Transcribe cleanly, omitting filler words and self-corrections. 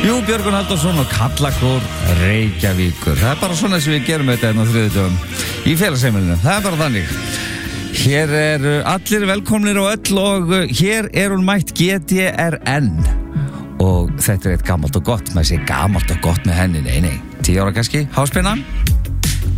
Jú, Björgun Halldórsson og Kallakór Reykjavíkur. Það bara svona sem við gerum þetta á þriðjudögum í félagsheimilinu. Það bara þannig. Hér allir velkomnir og öll og hér hún mætt GTRN. Og þetta eitt gamalt og gott, maður sé gamalt og gott með henni, nei, 10 ára kannski, háspenna.